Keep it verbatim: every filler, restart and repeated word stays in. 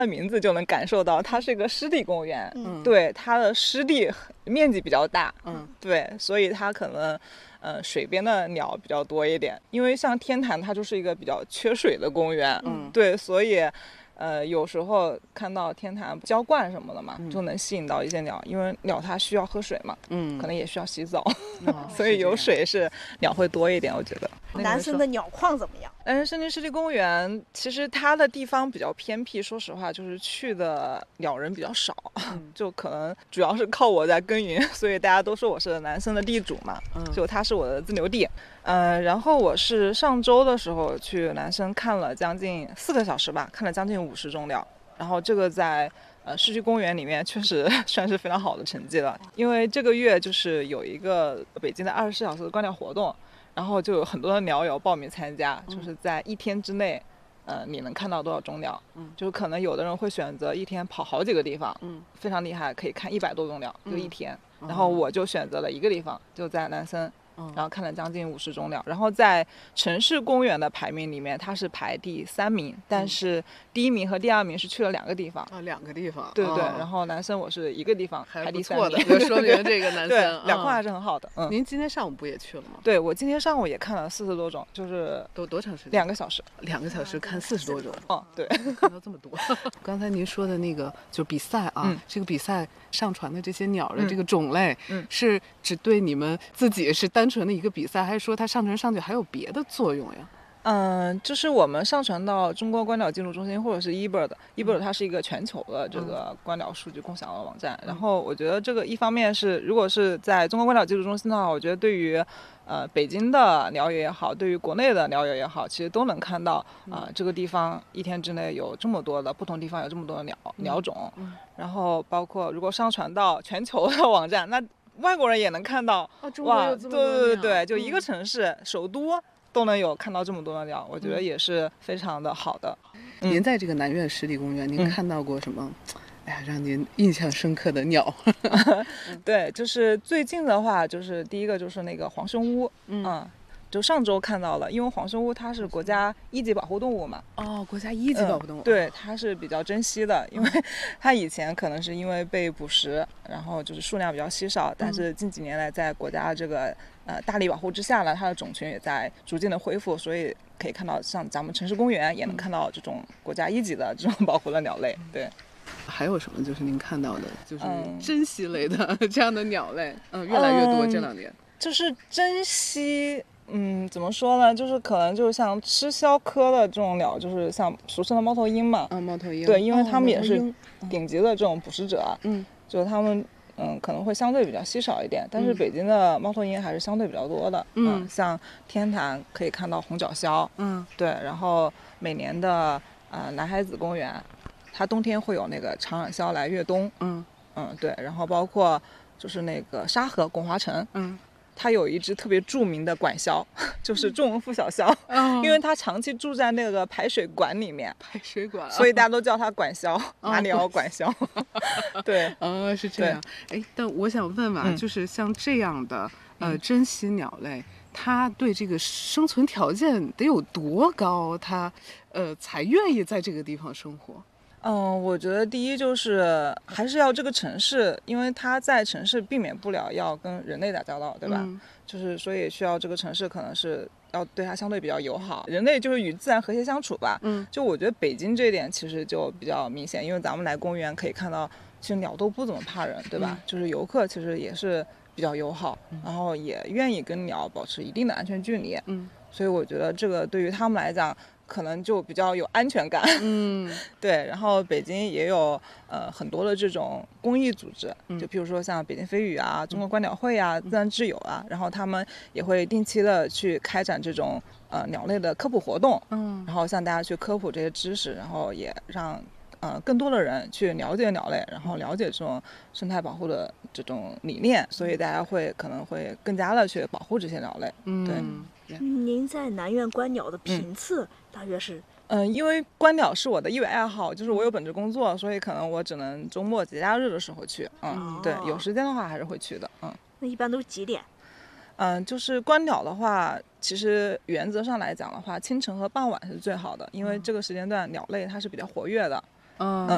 名字就能感受到它是一个湿地公园。嗯，对，它的湿地面积比较大。嗯，对，所以它可能呃水边的鸟比较多一点，因为像天坛它就是一个比较缺水的公园。嗯，对，所以呃，有时候看到天坛浇灌什么的嘛，嗯、就能吸引到一些鸟，因为鸟它需要喝水嘛，嗯，可能也需要洗澡，哦、所以有水是鸟会多一点，我觉得。 南森的鸟况怎么样？ 南森森林湿地公园其实它的地方比较偏僻，说实话，就是去的鸟人比较少，嗯、就可能主要是靠我在耕耘，所以大家都说我是南森的地主嘛，嗯、就它是我的自留地。呃，然后我是上周的时候去南森看了将近四个小时吧，看了将近五十种鸟，然后这个在呃市区公园里面确实算是非常好的成绩了，因为这个月就是有一个北京的二十四小时的观鸟活动，然后就有很多的鸟友报名参加，就是在一天之内呃，你能看到多少种鸟？嗯，就是可能有的人会选择一天跑好几个地方，嗯，非常厉害，可以看一百多种鸟，就一天。嗯、然后我就选择了一个地方，就在南森。然后看了将近五十种鸟，然后在城市公园的排名里面，它是排第三名，但是第一名和第二名是去了两个地方。 啊，两个地方。 对对，哦、然后南森我是一个地方排第三名， 还不错的，就说明这个南森对两块还是很好的。嗯， 您今天上午不也去了吗？ 对，我今天上午也看了四十多种，就是多多长时间？ 两个小时。 两个小时看四十多种。 哦，对， 看到这么多。刚才您说的那个就比赛啊，嗯、这个比赛上传的这些鸟的这个种类，嗯，是只对你们自己是单纯的一个比赛，还是说它上传上去还有别的作用呀？ 嗯，就是我们上传到中国观鸟记录中心或者是 eBird，eBird 它是一个全球的这个观鸟数据共享的网站。嗯、然后我觉得这个一方面是，如果是在中国观鸟记录中心的话，我觉得对于呃北京的鸟友也好，对于国内的鸟友也好，其实都能看到啊、呃、这个地方一天之内有这么多的不同地方有这么多的鸟、嗯、鸟种。嗯、然后包括如果上传到全球的网站，那外国人也能看到。 哦，中国有这么多鸟。 对对对，就一个城市、嗯、首都。都能有看到这么多的鸟，我觉得也是非常的好的。 嗯、您在这个南苑湿地公园，您看到过什么？嗯、哎呀，让您印象深刻的鸟？ 对，就是最近的话，就是第一个就是那个黄胸乌，嗯。嗯就上周看到了，因为黄胸乌它是国家一级保护动物嘛。 哦，国家一级保护动物。 嗯、对，它是比较珍惜的，因为它以前可能是因为被捕食，然后就是数量比较稀少，但是近几年来在国家这个呃大力保护之下呢，它的种群也在逐渐的恢复，所以可以看到像咱们城市公园也能看到这种国家一级的这种保护的鸟类。对。 还有什么就是您看到的，就是珍稀类的、嗯、这样的鸟类，嗯，越来越多、嗯、这两年。 就是珍稀。嗯，怎么说呢？就是可能就是像吃鸮科的这种鸟，就是像俗称的猫头鹰嘛。 嗯，猫头鹰。 对，因为他们也是顶级的这种捕食者。嗯。就是他们嗯可能会相对比较稀少一点，但是北京的猫头鹰还是相对比较多的。嗯。嗯像天坛可以看到红脚鸮。嗯。对，然后每年的呃南海子公园，它冬天会有那个长耳鸮来越冬。嗯。嗯，对，然后包括就是那个沙河拱华城。嗯。它有一只特别著名的管鸮，就是仲文副小鸮，嗯、因为它长期住在那个排水管里面， 排水管， 所以大家都叫它管鸮，马里奥管鸮。对， 哦，是这样。哎，但我想问问，嗯、就是像这样的呃珍稀鸟类，它对这个生存条件得有多高，它呃才愿意在这个地方生活？ 嗯，我觉得第一就是还是要这个城市，因为它在城市避免不了要跟人类打交道，对吧？嗯、就是所以需要这个城市可能是要对它相对比较友好，人类就是与自然和谐相处吧。嗯，就我觉得北京这一点其实就比较明显，因为咱们来公园可以看到，其实鸟都不怎么怕人，对吧？嗯、就是游客其实也是比较友好，嗯、然后也愿意跟鸟保持一定的安全距离。嗯，所以我觉得这个对于他们来讲。可能就比较有安全感。嗯，对。然后北京也有呃很多的这种公益组织，就比如说像北京飞语啊、中国观鸟会啊、自然之友啊，然后他们也会定期的去开展这种呃鸟类的科普活动。嗯，然后向大家去科普这些知识，然后也让呃更多的人去了解鸟类，然后了解这种生态保护的这种理念，所以大家会可能会更加的去保护这些鸟类。嗯，对。 您在南苑观鸟的频次大约是？ 嗯、呃，因为观鸟是我的业余爱好，就是我有本职工作，所以可能我只能周末节假日的时候去。嗯，哦、对，有时间的话还是会去的。嗯， 那一般都是几点？ 嗯、呃，就是观鸟的话，其实原则上来讲的话，清晨和傍晚是最好的，因为这个时间段鸟类它是比较活跃的。嗯，